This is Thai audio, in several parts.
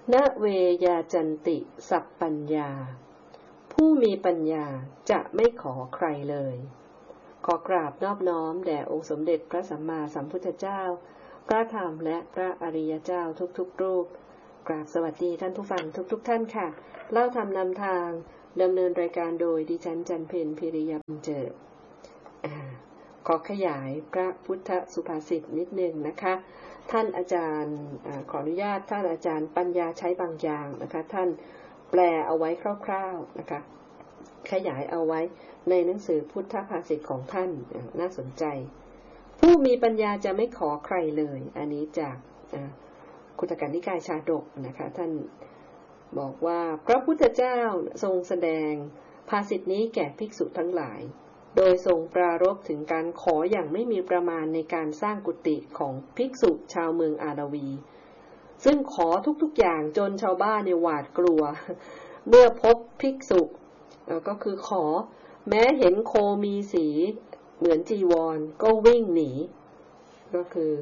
ณเวยาจันติสัพปัญญาผู้มีปัญญาจะไม่ขอใครเลยขอกราบนอบน้อมแด่องค์สมเด็จพระสัมมาสัมพุทธเจ้าพระธรรมและพระอริยเจ้าทุกๆรูปกราบสวัสดีท่านผู้ฟังทุกท่านค่ะเล่าธรรมนำทางดำเนินรายการโดยดิฉันจันเพ็ญพิริยบุญเจิดขอขยายพระพุทธสุภาษิตนิดนึงนะคะท่านอาจารย์ขออนุญาตท่านอาจารย์ปัญญาใช้บางอย่างนะคะท่านแปลเอาไว้คร่าวๆนะคะขยายเอาไว้ในหนังสือพุทธภาษิตของท่านน่าสนใจผู้มีปัญญาจะไม่ขอใครเลยอันนี้จากคุตกนิกายชาดกนะคะท่านบอกว่าพระพุทธเจ้าทรงแสดงภาษิตนี้แก่ภิกษุทั้งหลายโดยทรงปรารภถึงการขออย่างไม่มีประมาณในการสร้างกุฏิของภิกษุชาวเมืองอาราวีซึ่งขอทุกๆอย่างจนชาวบ้านหวาดกลัวเมื่อพบภิกษุก็คือขอแม้เห็นโคมีสีเหมือนจีวรก็วิ่งหนีก็คือ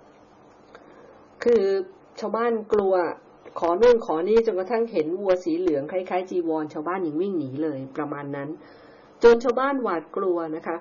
ชาวบ้านกลัวขอนู่นขอนี่จนกระทั่งเห็นวัวสีเหลืองคล้ายๆจีวรชาวบ้านยังวิ่งหนีเลยประมาณนั้นจนชาวบ้านหวาดกลัวนะคะ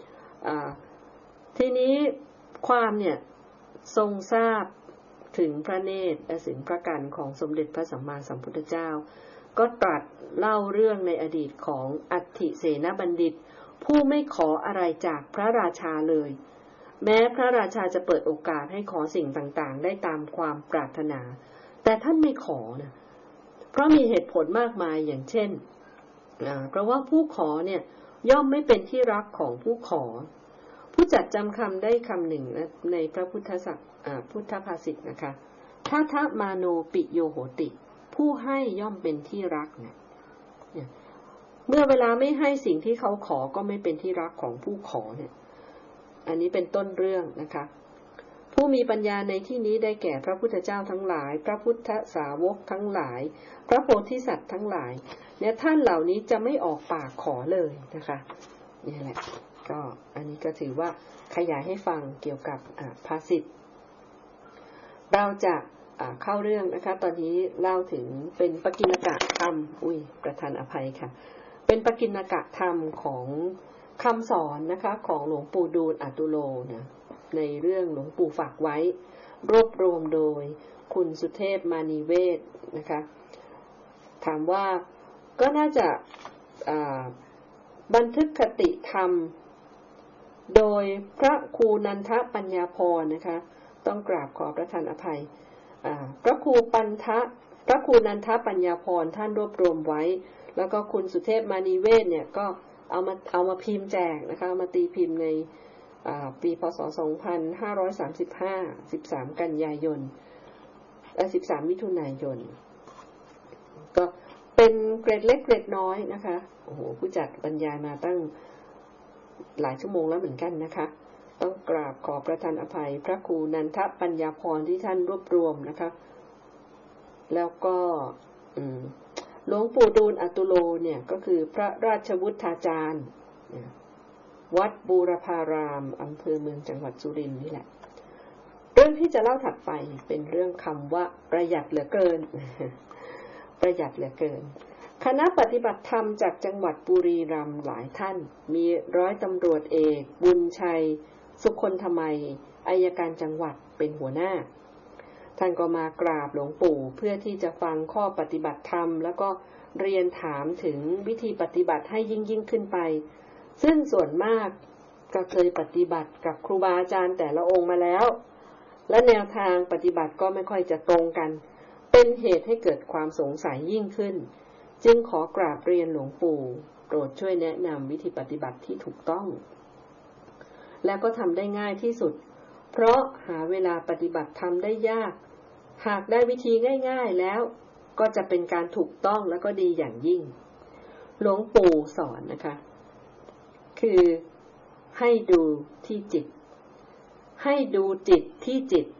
ทีนี้ความเนี่ยทรงทราบถึงพระเนตรและถึงพระกรรณของสมเด็จพระสัมมาสัมพุทธเจ้าก็ตรัสเล่าเรื่องในอดีตของอัฏฐิเสนบัณฑิตผู้ไม่ขออะไรจากพระราชาเลยแม้พระราชาจะเปิดโอกาสให้ขอสิ่งต่างๆได้ตามความปรารถนาแต่ท่านไม่ขอนะเพราะมีเหตุผลมากมายอย่างเช่นเพราะว่าผู้ขอเนี่ยย่อมไม่เป็นที่รักของผู้ขอผู้จัดจำคำได้คำหนึ่งนะในพระพุทธภาษิตนะคะทัทะมาโนปิโยโหติผู้ให้ย่อมเป็นที่รักเนี่ยเมื่อเวลาไม่ให้สิ่งที่เขาขอก็ไม่เป็นที่รักของผู้ขอเนี่ยอันนี้เป็นต้นเรื่องนะคะผู้มีปัญญาในที่นี้ได้แก่พระพุทธเจ้าทั้งหลายพระพุทธสาวกทั้งหลายพระโพธิสัตว์ทั้งหลายเนี่ยท่านเหล่านี้จะไม่ออกปากขอเลยนะคะนี่แหละก็อันนี้ก็ถือว่าขยายให้ฟังเกี่ยวกับภาษิตเราจะเข้าเรื่องนะคะตอนนี้เล่าถึงเป็นปกิณกะธรรมประทานอภัยค่ะเป็นปกิณกะธรรมของคำสอนนะคะของหลวงปู่ดูลย์อตุโลนะในเรื่องหลวงปู่ฝากไว้รวบรวมโดยคุณสุเทพมานีเวศนะคะถามว่าก็น่าจะบันทึกคติธรรมโดยพระครูนันทปัญญาพรนะคะต้องกราบขอประทานอภัยพระครูนันทปัญญาพรท่านรวบรวมไว้แล้วก็คุณสุเทพมานีเวศเนี่ยก็เอามาพิมพ์แจกนะคะเอามาตีพิมพ์ในปีพ.ศ. 2535 13 กันยายน13 มิถุนายนก็เป็นเกรดเล็กเกรดน้อยนะคะโอ้โหผู้จัดบรรยายมาตั้งหลายชั่วโมงแล้วเหมือนกันนะคะต้องกราบขอประทานอภัยพระครูนันทปัญญาพรที่ท่านรวบรวมนะคะแล้วก็หลวงปู่ดูลย์อตุโลเนี่ยก็คือพระราชวุฒาจารย์วัดบูรพารามอำเภอเมืองจังหวัดสุรินทร์นี่แหละเรื่องที่จะเล่าถัดไปเป็นเรื่องคำว่าประหยัดเหลือเกิน ประหยัดเหลือเกินคณะปฏิบัติธรรมจากจังหวัดบุรีรัมย์หลายท่านมีร้อยตำรวจเอกบุญชัยสุคนธไมยอัยการจังหวัดเป็นหัวหน้าท่านก็มากราบหลวงปู่เพื่อที่จะฟังข้อปฏิบัติธรรมแล้วก็เรียนถามถึงวิธีปฏิบัติให้ยิ่งขึ้นไปซึ่งส่วนมากก็เคยปฏิบัติกับครูบาอาจารย์แต่ละองค์มาแล้วและแนวทางปฏิบัติก็ไม่ค่อยจะตรงกันเป็นเหตุให้เกิดความสงสัยยิ่งขึ้นจึงขอกราบเรียนหลวงปู่โปรดช่วยแนะนำวิธีปฏิบัติที่ถูกต้องและก็ทำได้ง่ายที่สุดเพราะหาเวลาปฏิบัติทำได้ยากหากได้วิธีง่ายๆแล้วก็จะเป็นการถูกต้องและก็ดีอย่างยิ่งหลวงปู่สอนนะคะคือให้ดูที่จิตให้ดูจิตที่จิต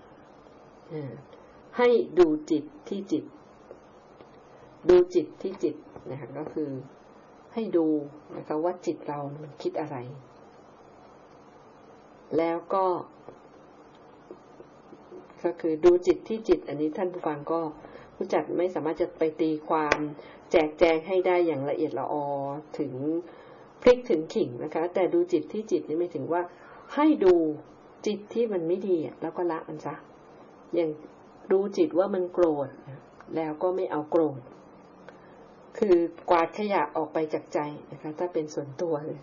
ให้ดูจิตที่จิตดูจิตที่จิตนะคะก็คือให้ดูนะคะว่าจิตเรามันคิดอะไรแล้วก็คือดูจิตที่จิตอันนี้ท่านผู้ฟังก็ผู้จัดไม่สามารถจะไปตีความแจกแจงให้ได้อย่างละเอียดละออถึงพลิกถึงขิงนะคะแต่ดูจิตที่จิตนี่ไม่ถึงว่าให้ดูจิตที่มันไม่ดีแล้วก็ละมันซะอย่างดูจิตว่ามันโกรธแล้วก็ไม่เอาโกรธคือกวาดขยะออกไปจากใจนะคะถ้าเป็นส่วนตัวเลย